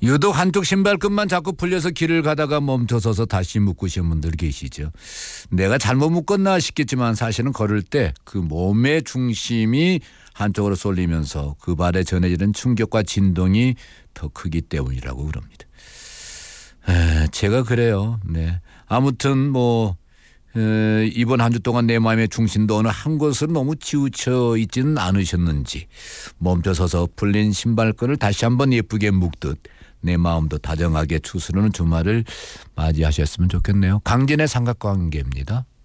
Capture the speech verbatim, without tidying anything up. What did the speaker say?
유독 한쪽 신발끈만 자꾸 풀려서 길을 가다가 멈춰서서 다시 묶으신 분들 계시죠. 내가 잘못 묶었나 싶겠지만 사실은 걸을 때 그 몸의 중심이 한쪽으로 쏠리면서 그 발에 전해지는 충격과 진동이 더 크기 때문이라고 그럽니다. 에, 제가 그래요. 네. 아무튼 뭐 에, 이번 한 주 동안 내 마음의 중심도 어느 한 곳으로 너무 치우쳐 있지는 않으셨는지 멈춰서서 풀린 신발끈을 다시 한번 예쁘게 묶듯 내 마음도 다정하게 추스르는 주말을 맞이하셨으면 좋겠네요. 강진의 삼각관계입니다.